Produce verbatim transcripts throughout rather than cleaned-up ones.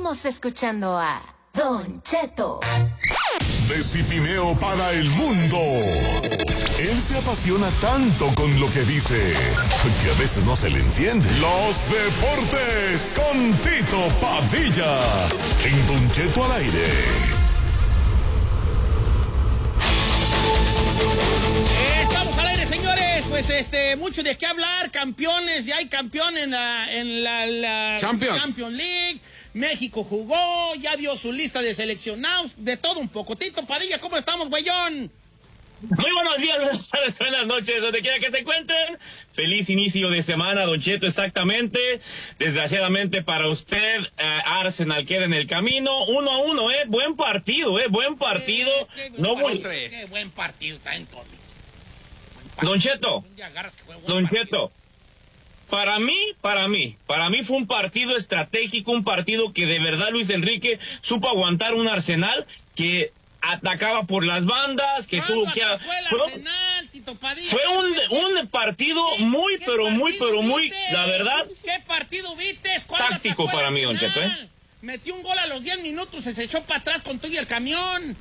Estamos escuchando a Don Cheto. De Cipineo para el mundo. Él se apasiona tanto con lo que dice que a veces no se le entiende. Los deportes con Tito Padilla. En Don Cheto al aire. Estamos al aire, señores. Pues este, mucho de qué hablar. Campeones, ya hay campeón en la, en la, la Champions. Champions League. México jugó, ya dio su lista de seleccionados, de todo un poco. Tito Padilla, ¿cómo estamos, güeyón? Muy buenos días, buenas tardes, buenas noches, donde quiera que se encuentren. Feliz inicio de semana, Don Cheto, exactamente. Desgraciadamente para usted, eh, Arsenal queda en el camino. Uno a uno, ¿eh? Buen partido, ¿eh? Buen partido. Qué, qué no buen voy... partido, qué buen partido está en todo. Don Cheto, Don Cheto. Para mí, para mí, para mí fue un partido estratégico, un partido que de verdad Luis Enrique supo aguantar un Arsenal que atacaba por las bandas, que tuvo que... Fue, Arsenal, Tito Padilla, fue un, un partido muy, pero muy, pero muy, la verdad... ¿Qué partido viste? Táctico para mí, Don Cheto, ¿eh? Metió un gol a los diez minutos, se echó para atrás con todo y el camión.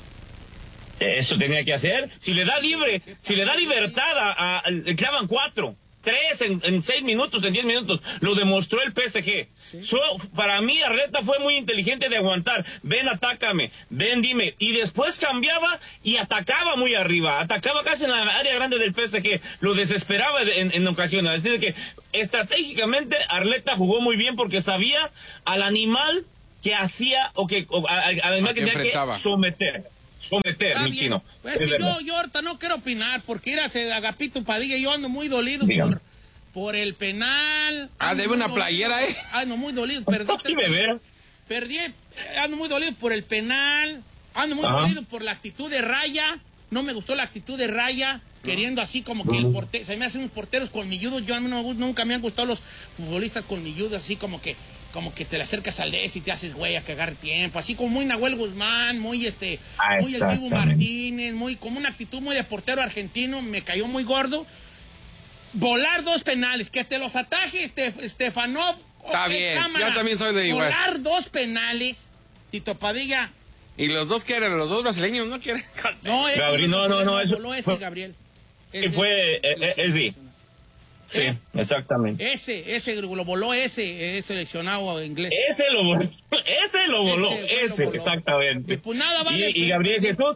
Eso tenía que hacer. Si le da libre, si le da libertad a... a le clavan cuatro. Tres en, en seis minutos, en diez minutos. Lo demostró el P S G. ¿Sí? So, para mí, Arteta fue muy inteligente de aguantar. Ven, atácame. Ven, dime. Y después cambiaba y atacaba muy arriba. Atacaba casi en la área grande del P S G. Lo desesperaba en, en ocasiones. Es decir, que estratégicamente Arteta jugó muy bien porque sabía al animal que hacía o que o, al animal que tenía que someter. Someter, mi chino. Pues es que yo, yo ahorita no quiero opinar, porque ir a Agapito Padilla, yo ando muy dolido por, por el penal. Ah, debe una playera, dolido, ¿eh? Ando muy dolido, perdí. Perdí, ando muy dolido por el penal, ando muy Ajá. dolido por la actitud de Raya. No me gustó la actitud de Raya, no. queriendo así como que el portero, se me hacen unos porteros colmilludos. Yo a mí no, nunca me han gustado los futbolistas colmilludos, así como que como que te le acercas al D S y te haces güey a cagar tiempo, así como muy Nahuel Guzmán, muy este, ah, muy el Dibu Martínez, muy como una actitud muy de portero argentino, me cayó muy gordo. Volar dos penales, que te los ataje este, Stefanov. Está okay, bien, cámara. Yo también soy de igual. Volar dos penales, Tito Padilla. ¿Y los dos que eran? ¿Los dos brasileños no quieren? No, ese Gabriel, no, no, no, eso voló ese, Gabriel. Ese fue, eh, es sí. Sí, ¿Eh? exactamente. Ese, ese lo voló ese, ese seleccionado inglés. Ese lo voló, ese lo voló, ese, ese lo voló. Exactamente. Pues nada, vale, y, y Gabriel pues, Jesús,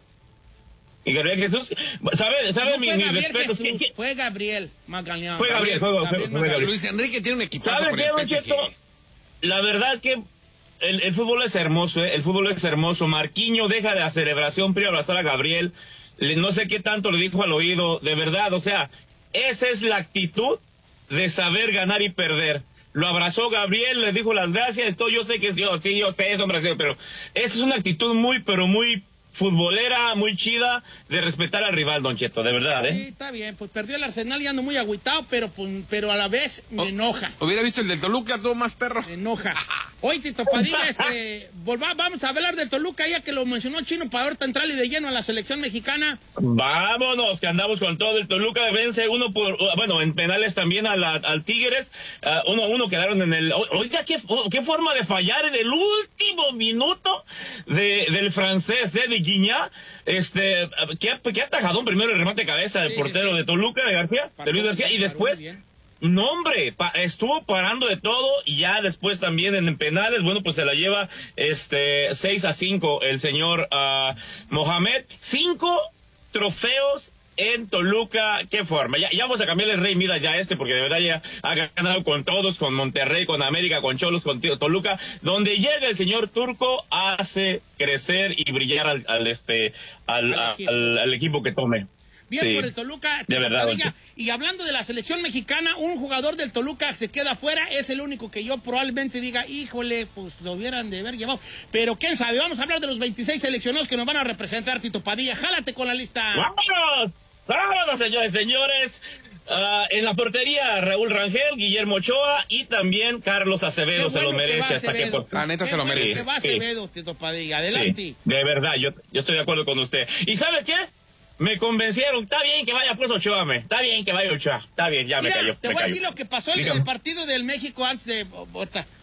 y Gabriel Jesús, ¿sabe, sabe no mi, mi respeto? Jesús, ¿Qué, fue Gabriel Magallán. Fue Gabriel, fue, Gabriel, fue, fue Gabriel. Luis Enrique tiene un equipazo ¿Sabe con qué, el P S G? Cheto? La verdad que el, el fútbol es hermoso, ¿eh? El fútbol es hermoso. Marquinho deja de la celebración para abrazar a Gabriel. Le, no sé qué tanto le dijo al oído, de verdad, o sea, esa es la actitud de saber ganar y perder. Lo abrazó Gabriel, le dijo las gracias, esto yo sé que es Dios, sí, yo sé, es hombre, pero esa es una actitud muy, pero muy futbolera, muy chida, de respetar al rival, Don Cheto, de verdad, ¿eh? Sí, está bien, pues perdió el Arsenal y ando muy agüitado, pero, pues, pero a la vez me enoja. Hubiera visto el del Toluca, todo más perro. Me enoja. Oye, Tito Padilla, este, volva, vamos a hablar del Toluca, ya que lo mencionó Chino, para ahorita entrarle de lleno a la selección mexicana. Vámonos, que andamos con todo el Toluca, vence uno por, bueno, en penales también a la, al Tigres, uh, uno a uno quedaron en el, oiga, qué, qué forma de fallar en el último minuto de, del francés, ¿eh? De Guiñá, este, qué, qué atajadón primero el remate de cabeza del sí, portero sí. de Toluca, de García, paró, de Luis García, y después, no hombre, pa, estuvo parando de todo, y ya después también en penales, bueno, pues se la lleva, este, seis a cinco el señor uh, Mohamed, cinco trofeos en Toluca, qué forma. Ya, ya vamos a cambiarle el Rey Midas ya a este, porque de verdad ya ha ganado con todos, con Monterrey, con América, con Cholos, con Toluca. Donde llega el señor Turco, hace crecer y brillar al, al este, al, al, equipo. Al, al equipo que tome. Bien sí, por el Toluca. De verdad. Padilla. Y hablando de la selección mexicana, un jugador del Toluca se queda afuera, es el único que yo probablemente diga, híjole, pues lo hubieran de haber llevado. Pero quién sabe, vamos a hablar de los veintiséis seleccionados que nos van a representar, Tito Padilla. Jálate con la lista. ¡Vámonos! ¡Vámonos, señores, señores! Uh, en la portería, Raúl Rangel, Guillermo Ochoa y también Carlos Acevedo. Bueno, se lo merece hasta que por... La neta se lo merece. Se va Acevedo, sí. Tito Padilla. Adelante. Sí, de verdad, yo, yo estoy de acuerdo con usted. ¿Y sabe qué? Me convencieron. Está bien que vaya pues Ochoa, me. Está bien que vaya Ochoa. Está bien, ya Mira, me cayó. Te me voy cayó. a decir lo que pasó en el partido del México antes de...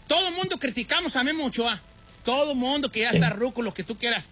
todo el mundo criticamos a Memo Ochoa. Todo el mundo que ya está ruco, lo que tú quieras.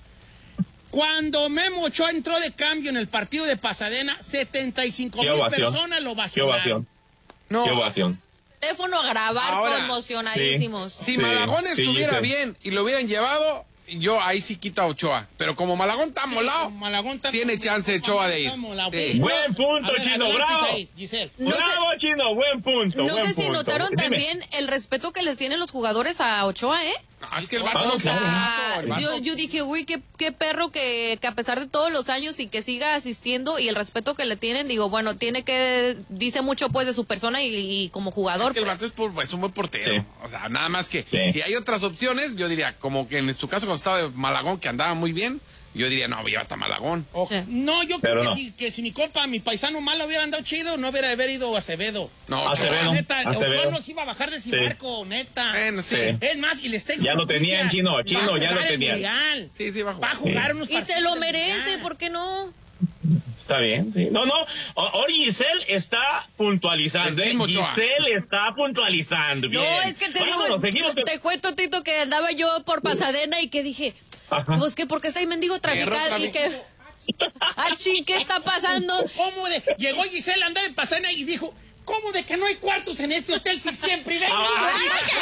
Cuando Memo Ochoa entró de cambio en el partido de Pasadena, setenta y cinco mil personas lo vacilaron. No. Qué ovación. Teléfono a grabar, ahora, conmocionadísimos. Sí. Si sí, Malagón sí, estuviera sí. bien y lo hubieran llevado, yo ahí sí quito a Ochoa. Pero como Malagón está molado, sí, Malagón está tiene chance Ochoa de ir. Sí. Buen punto, ver, Chino, bravo. Ahí, no bravo, sé, Chino, buen punto. No buen sé si punto. notaron Dime. también el respeto que les tienen los jugadores a Ochoa, ¿eh? No, es que el vato O es sea, un el vato. yo, yo dije, uy, qué, qué perro que, que a pesar de todos los años y que siga asistiendo y el respeto que le tienen, digo, bueno, tiene que, dice mucho pues de su persona y, y como jugador. Es que el pues. vato es, por, es un buen portero. Sí. O sea, nada más que Sí. si hay otras opciones, yo diría, como que en su caso cuando estaba de Malagón, que andaba muy bien, yo diría, no, lleva hasta Malagón. Oh, Sí. No, yo Pero creo que, no. si, que si mi compa, mi paisano malo hubiera andado chido, no hubiera haber ido a Acevedo. No, Acevedo. Ochoa. Neta, Acevedo. Ochoa nos iba a bajar de ese Sí. barco, neta. Bueno, sí. Sí. Es más, y les tengo Ya lo noticias. tenían, Chino, Chino, Va a ya lo jugar el tenían. Mundial. Sí, sí, va a Va a jugar. jugar unos Y partidos se lo del merece, Mundial. ¿por qué no? Está bien, sí. No, no, O- Ori Giselle está puntualizando. Es ¿eh? Team Ochoa. Giselle está puntualizando. Bien. No, es que te Vámonos, digo, seguimos. te, te cuento, Tito, que andaba yo por Pasadena y que dije, Ajá. pues que porque está ahí mendigo traficado y que... Ah, chi, ¿qué está pasando? ¿Cómo de? Llegó Giselle, andaba en Pasadena y dijo, ¿cómo de que no hay cuartos en este hotel si siempre ven? ¡Claro que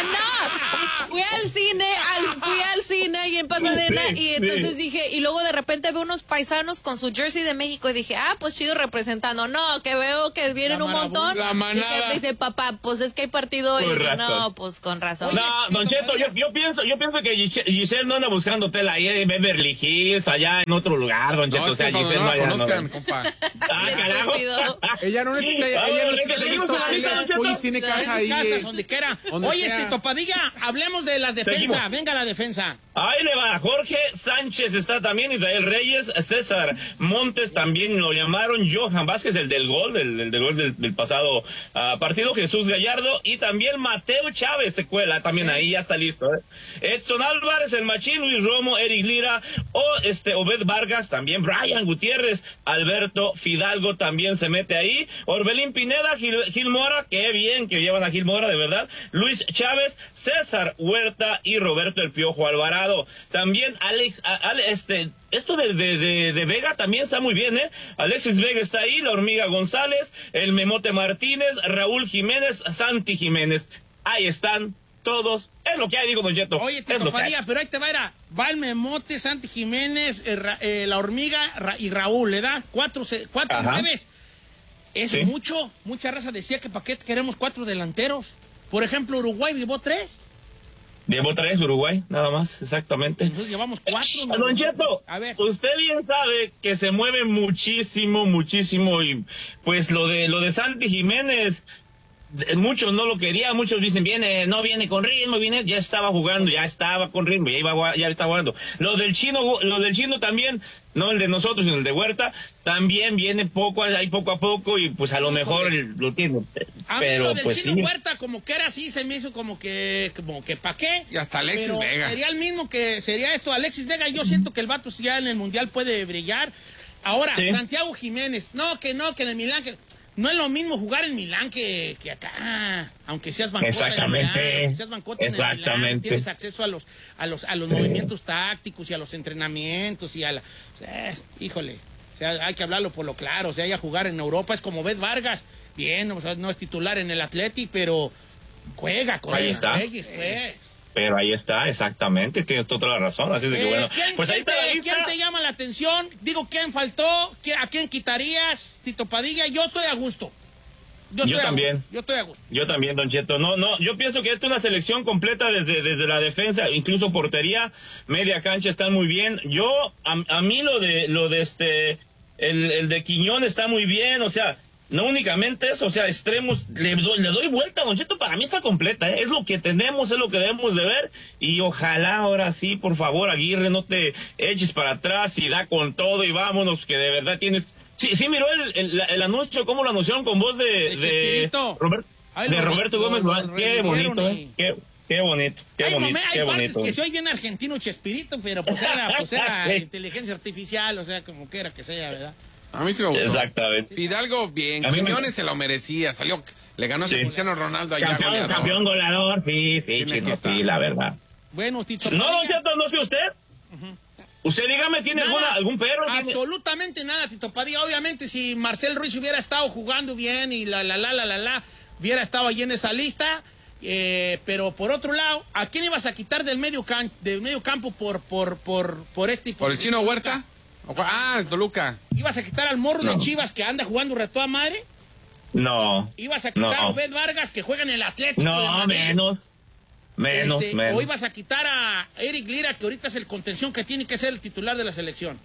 no! Fui al cine, al, fui al cine y en Pasadena Sí, y entonces sí. dije, y luego de repente veo unos paisanos con su jersey de México y dije, ah, pues chido representando. No, que veo que vienen La un marabunta, montón. la manada. Y que dice, papá, pues es que hay partido y Con dije, razón. no, pues con razón. No, Don Cheto, yo, yo pienso, yo pienso que Giselle, Giselle no anda buscando hotel ahí en Beverly Hills, allá en otro lugar, Don Cheto. No, es o sea, que cuando Giselle no la vaya, conozcan, no- compa. Ah, carajo. Estúpido. Ella no necesita, ella Vámonos, no necesita que le esto, gusta, ella Don Cheto. pues, tiene casa ahí. Casas, eh. donde quiera. Donde Oye, sea. este Topadilla, hablemos de las defensas. Seguimos. Venga la defensa. Ahí le va, Jorge Sánchez está también, Israel Reyes, César Montes también lo llamaron, Johan Vázquez, el del gol, el, el del gol del, del pasado uh, partido, Jesús Gallardo y también Mateo Chávez se cuela también ahí, ya está listo. ¿eh? Edson Álvarez, el Machín, Luis Romo, Eric Lira, o este Obed Vargas, también Brian Gutiérrez, Alberto Fidalgo también se mete ahí, Orbelín Pineda, Gil, Gil Mora, qué bien que llevan a Gil Mora, de verdad, Luis Chávez, César Huerta y Roberto El Piojo Alvarado. También Alex, a, Ale- este, esto de, de, de, de Vega también está muy bien, ¿eh? Alexis Vega está ahí, la Hormiga González, el Memote Martínez, Raúl Jiménez, Santi Jiménez. Ahí están todos. Es lo que hay, digo, Don Cheto. Oye, es te lo que hay. Topadilla, pero ahí te va, era, va el Memote, Santi Jiménez, eh, Ra- eh, la Hormiga Ra- y Raúl, ¿le da? Cuatro, se- cuatro Ajá. nueves. Es Sí. mucho. Mucha raza decía que para qué queremos cuatro delanteros. Por ejemplo, Uruguay llevó tres. Llevo tres Uruguay, nada más, exactamente. Nosotros llevamos cuatro. Eh, Don Cheto, A ver. usted bien sabe que se mueve muchísimo, muchísimo y pues lo de lo de Santi Jiménez, de- muchos no lo querían, muchos dicen viene, no viene con ritmo, viene, ya estaba jugando, ya estaba con ritmo, ya iba, gua- ya estaba jugando. Lo del chino, lo del chino también, no el de nosotros, sino el de Huerta, también viene poco, ahí poco a poco y pues a lo mejor el- lo tiene. A mí Pero lo del pues Chino sí. Huerta como que era así, se me hizo como que, como que ¿pa' qué? Y hasta Alexis Pero Vega. sería el mismo que, sería esto, Alexis Vega, yo siento que el vato ya en el Mundial puede brillar. Ahora, Sí. Santiago Jiménez, no, que no, que en el Milán, que no es lo mismo jugar en Milán que, que acá, aunque seas bancota en Exactamente. Milán, aunque seas bancota en el Milán, Exactamente. tienes acceso a los, a los, a los movimientos tácticos y a los entrenamientos y a la, o sea, híjole, o sea, hay que hablarlo por lo claro, o sea, ya jugar en Europa es como Obed Vargas, bien, o sea, no es titular en el Atleti, pero juega con Ahí ellos, está. juegues, pues. Pero ahí está, exactamente, tienes toda la razón, así de que Eh, bueno. ¿quién, Pues ahí quién está la te, lista. quién te llama la atención? Digo, ¿quién faltó? ¿Quién- ¿A quién quitarías? Tito Padilla, yo estoy a gusto. Yo estoy a también. gusto, yo estoy a gusto. Yo también, Don Cheto. No, no, yo pienso que esta es una selección completa desde, desde la defensa, incluso portería, media cancha están muy bien. Yo, a, a mí lo de, lo de este, el, el de Quiñón está muy bien, o sea, no únicamente eso, o sea, extremos, le, do- le doy vuelta, Don Cheto, para mí está completa, ¿eh? Es lo que tenemos, es lo que debemos de ver, y ojalá ahora sí, por favor, Aguirre, no te eches para atrás y da con todo y vámonos, que de verdad tienes... Sí, sí miró el, el, el anuncio, cómo lo anunciaron con voz de, El de, Chespirito. Robert- Ay, de lo- Roberto lo- Gómez. lo Duarte. Qué revivieron bonito, y- ¿eh? Qué, qué bonito, qué hay bonito, momen- qué hay partes bonito. que se oye bien argentino Chespirito, pero pues era, pues era inteligencia artificial, o sea, como quiera que sea, ¿verdad? A mí sí me gustó. Exactamente. Fidalgo, bien. A mí me- Quiñones se lo merecía. Salió, le ganó a Sí. Cristiano Ronaldo allá. Campeón, goleador. campeón goleador, sí, sí, Tiene que chino, estar. sí, la verdad. Bueno, Tito No, Padilla. don Cheto, no sé usted. Usted dígame, ¿tiene Nada, alguna, algún perro? ¿Tiene- Absolutamente nada, Tito Padilla. Obviamente, si Marcel Ruiz hubiera estado jugando bien y la, la, la, la, la, la, hubiera estado allí en esa lista. Eh, pero por otro lado, ¿a quién ibas a quitar del medio, can, del medio campo por, por, por, por este? ¿Por el Chino Huerta? ¿O cuál? Ah, es Toluca. ¿Ibas a quitar al morro No. de Chivas que anda jugando reto a madre? No. ¿Ibas a quitar No. a Obed Vargas que juega en el Atlético de No, Madrid? menos. Menos, Este, menos. ¿O ibas a quitar a Eric Lira, que ahorita es el contención que tiene que ser el titular de la selección?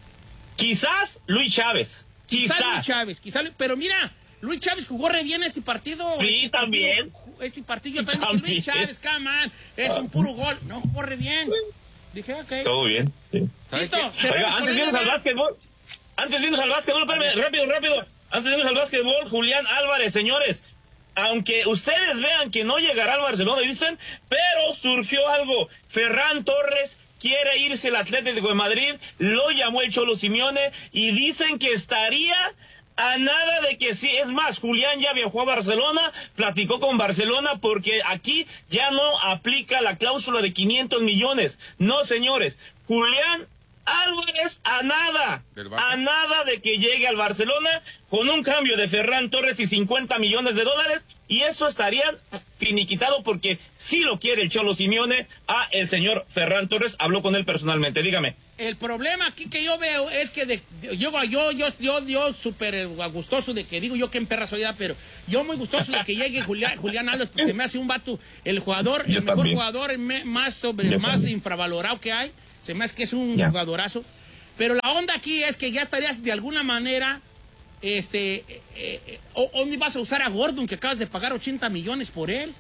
Quizás Luis Chávez. Quizás Quizás. Luis Chávez, quizás, pero mira, Luis Chávez jugó re bien este partido. Sí, Este también. partido, Este partido, yo también dije, Luis También. Chávez, come on, es un puro gol. No, jugó re bien. Dije, ok. Todo bien. Sí. ¿Sabe Tito, qué? cerremos Oiga, con antes de la irnos al N B A. básquetbol. Antes de irnos al básquetbol, espérame, rápido, rápido. Antes de irnos al básquetbol, Julián Álvarez, señores. Aunque ustedes vean que no llegará al Barcelona, dicen, pero surgió algo. Ferran Torres quiere irse al Atlético de Madrid, lo llamó el Cholo Simeone y dicen que estaría a nada de que sí. Es más, Julián ya viajó a Barcelona, platicó con Barcelona porque aquí ya no aplica la cláusula de quinientos millones. No, señores, Julián Álvarez a nada, Del Barça. a nada de que llegue al Barcelona con un cambio de Ferran Torres y cincuenta millones de dólares, y eso estaría finiquitado porque sí lo quiere el Cholo Simeone a el señor Ferran Torres. Habló con él personalmente, dígame. El problema aquí que yo veo es que de, de- yo, yo, yo, yo, yo súper eh, gustoso de que digo yo que en perra soy, pero yo muy gustoso de que llegue Julián, Julián Álvarez, porque se me hace un vato, el jugador, Yo el mejor también. jugador, el me- más sobre, Yo más también. infravalorado que hay, se me hace que es un Ya. jugadorazo. Pero la onda aquí es que ya estarías de alguna manera, este, eh, eh, o- ¿dónde vas a usar a Gordon, que acabas de pagar ochenta millones por él?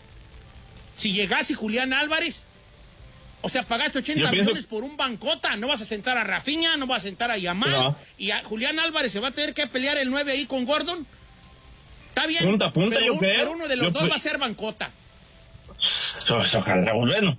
Si llegase Julián Álvarez, o sea, pagaste ochenta Yo pienso- millones por un bancota, no vas a sentar a Rafinha, no vas a sentar a Yamal, No. y a Julián Álvarez se va a tener que pelear el nueve ahí con Gordon. Está bien, Punta a punta, pero, yo un- creo. pero uno de los Yo dos creo- va a ser bancota. Pues, ojalá, bueno.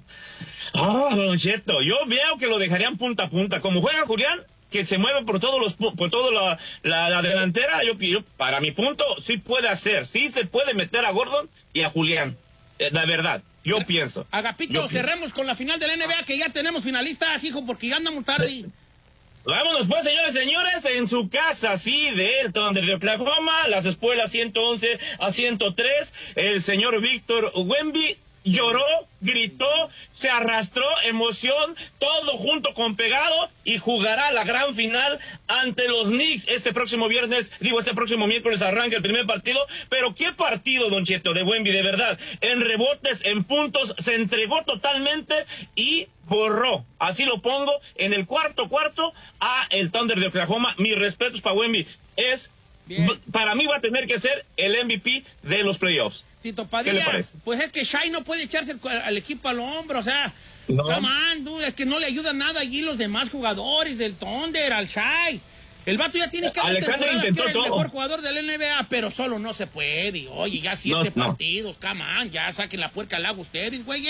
Ah, Don Cheto, yo veo que lo dejarían punta a punta. Como juega Julián, que se mueve por todos los pu- por toda la, la, la delantera, yo, yo, para mi punto, sí puede hacer, sí se puede meter a Gordon y a Julián. Eh, la verdad, yo pienso. Agapito, Yo cerremos con la final del N B A, que ya tenemos finalistas, hijo, porque ya andamos tarde. Vámonos pues, señores, señores, en su casa, sí, de el Thunder de Oklahoma, las espuelas ciento once a ciento tres, el señor Víctor Wemby lloró, gritó, se arrastró, emoción, todo junto con pegado, y jugará la gran final ante los Knicks este próximo viernes, digo, este próximo miércoles arranca el primer partido. Pero qué partido, Don Cheto, de Wemby, de verdad, en rebotes, en puntos, se entregó totalmente y borró, así lo pongo, en el cuarto cuarto a el Thunder de Oklahoma. Mis respetos para Wemby, es, Bien. para mí va a tener que ser el M V P de los playoffs. Tito ¿Qué Padilla, le parece? pues es que Shai no puede echarse el- al equipo al hombro, o sea, No. come on, dude, es que no le ayudan nada allí los demás jugadores del Thunder, al Shai. El vato ya tiene que haber Alexander temporadas que intentó era el todo. mejor jugador del N B A, pero solo no se puede. Oye, ya siete No, no. partidos, come on, ya saquen la puerca al agua ustedes, güey.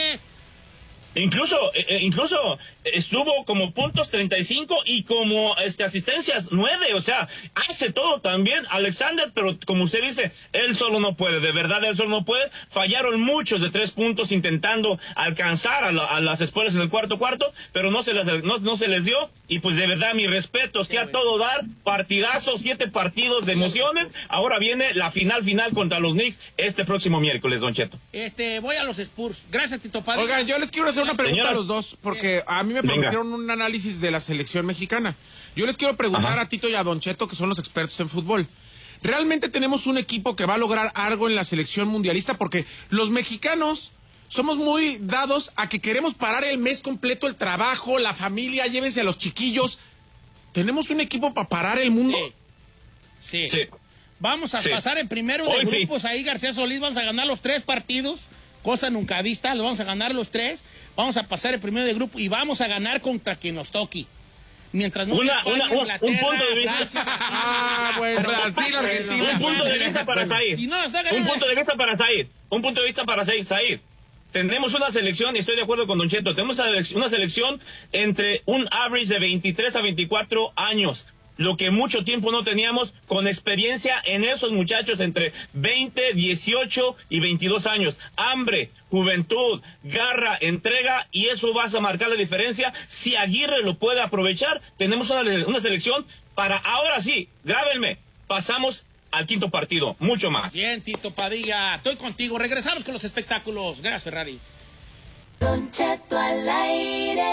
Incluso, eh, eh, incluso estuvo como puntos treinta y cinco y como este asistencias nueve, o sea, hace todo también Alexander, pero como usted dice, él solo no puede, de verdad él solo no puede. Fallaron muchos de tres puntos intentando alcanzar a, la- a las espuelas en el cuarto cuarto, pero no se les no, no se les dio. Y pues de verdad mis respetos, que a todo dar, partidazo, siete partidos de emociones. Ahora viene la final final contra los Knicks este próximo miércoles, Don Cheto. Este, voy a los Spurs. Gracias, Tito Padilla. Oigan, yo les quiero hacer una pregunta Señora. a los dos, porque a mí me Venga. prometieron un análisis de la selección mexicana. Yo les quiero preguntar Ajá. a Tito y a Don Cheto, que son los expertos en fútbol. ¿Realmente tenemos un equipo que va a lograr algo en la selección mundialista? Porque los mexicanos somos muy dados a que queremos parar el mes completo el trabajo, la familia, llévense a los chiquillos. ¿Tenemos un equipo para parar el mundo? Sí. Sí. Sí. Vamos a Sí. pasar en primero de Hoy sí. grupos ahí, García Solís. Vamos a ganar los tres partidos, cosa nunca vista. Los vamos a ganar los tres. Vamos a pasar el primero de grupo y vamos a ganar contra quien nos toque. Mientras no Una- sea España, una- un- un Inglaterra, punto de vista. Francia, Ah, bueno. Brasil, Argentina. Un punto de vista para Said. Si no nos toca, Un punto de vista para Said. Un punto de vista para Said. Said. Tenemos una selección, y estoy de acuerdo con Don Cheto, tenemos una selección entre un average de veintitrés a veinticuatro años. lo que mucho tiempo no teníamos, con experiencia en esos muchachos entre veinte, dieciocho y veintidós años. Hambre, juventud, garra, entrega, y eso vas a marcar la diferencia. Si Aguirre lo puede aprovechar, tenemos una, una selección para, ahora sí, grábenme, pasamos al quinto partido, mucho más. Bien, Tito Padilla, estoy contigo. Regresamos con los espectáculos. Gracias, Ferrari. Don Cheto al aire.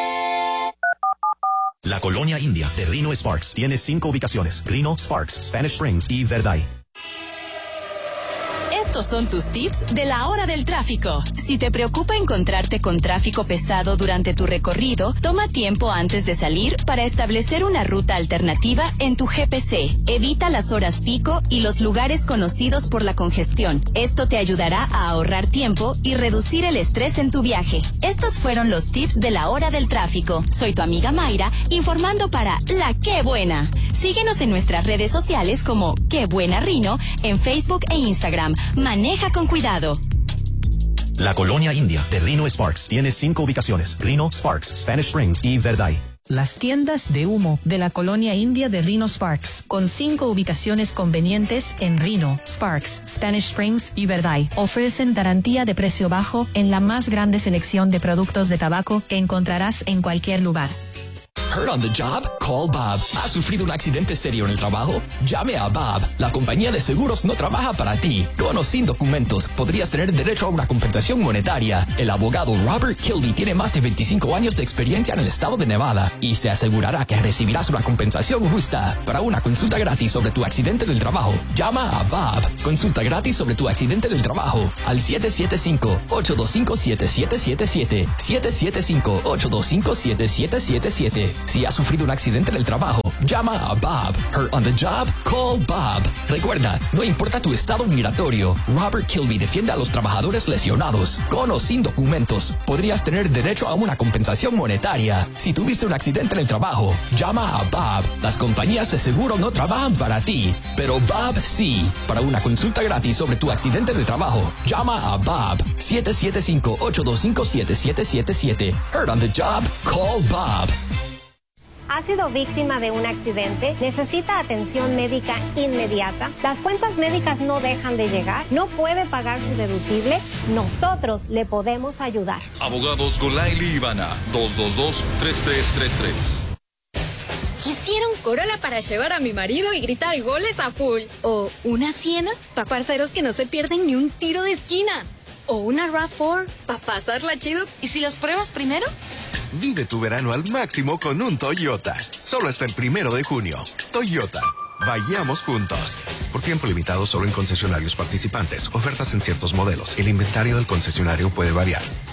La colonia india de Reno Sparks tiene cinco ubicaciones: Reno, Sparks, Spanish Springs y Verday. Estos son tus tips de la hora del tráfico. Si te preocupa encontrarte con tráfico pesado durante tu recorrido, toma tiempo antes de salir para establecer una ruta alternativa en tu G P C. Evita las horas pico y los lugares conocidos por la congestión. Esto te ayudará a ahorrar tiempo y reducir el estrés en tu viaje. Estos fueron los tips de la hora del tráfico. Soy tu amiga Mayra, informando para La Qué Buena. Síguenos en nuestras redes sociales como Qué Buena Rino en Facebook e Instagram. Maneja con cuidado. La colonia india de Reno Sparks tiene cinco ubicaciones: Reno, Sparks, Spanish Springs y Verday. Las tiendas de humo de la colonia india de Reno Sparks, con cinco ubicaciones convenientes en Reno, Sparks, Spanish Springs y Verday, ofrecen garantía de precio bajo en la más grande selección de productos de tabaco que encontrarás en cualquier lugar. Hurt on the job? Call Bob. ¿Has sufrido un accidente serio en el trabajo? Llame a Bob. La compañía de seguros no trabaja para ti. Con o sin documentos, podrías tener derecho a una compensación monetaria. El abogado Robert Kilby tiene más de veinticinco años de experiencia en el estado de Nevada y se asegurará que recibirás una compensación justa. Para una consulta gratis sobre tu accidente del trabajo, llama a Bob. Consulta gratis sobre tu accidente del trabajo al siete siete cinco, ocho dos cinco, siete siete siete siete. siete siete cinco, ocho dos cinco, siete siete siete siete. Si has sufrido un accidente en el trabajo, llama a Bob. Hurt on the job? Call Bob. Recuerda, no importa tu estado migratorio, Robert Kilby defiende a los trabajadores lesionados. Con o sin documentos, podrías tener derecho a una compensación monetaria. Si tuviste un accidente en el trabajo, llama a Bob. Las compañías de seguro no trabajan para ti, pero Bob sí. Para una consulta gratis sobre tu accidente de trabajo, llama a Bob. siete siete cinco, ocho dos cinco, siete siete siete siete. Hurt on the job? Call Bob. ¿Ha sido víctima de un accidente? ¿Necesita atención médica inmediata? ¿Las cuentas médicas no dejan de llegar? ¿No puede pagar su deducible? Nosotros le podemos ayudar. Abogados Golaili Ivana, dos dos dos, tres tres tres tres. Quisiera un Corolla para llevar a mi marido y gritar goles a full. O una Siena para parceros que no se pierden ni un tiro de esquina. O una RAV cuatro para pasarla chido. ¿Y si las pruebas primero? Vive tu verano al máximo con un Toyota. Solo hasta el primero de junio. Toyota. Vayamos juntos. Por tiempo limitado solo en concesionarios participantes. Ofertas en ciertos modelos. El inventario del concesionario puede variar.